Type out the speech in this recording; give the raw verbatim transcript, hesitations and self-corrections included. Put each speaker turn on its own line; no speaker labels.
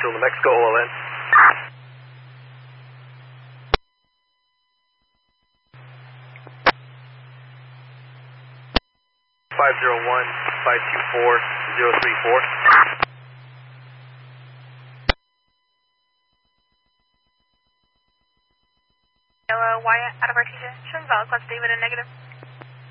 New Mexico, O L N. five zero one, five two four, zero three four.
Yellow, Wyatt, out of our T-junction, valid class David and negative.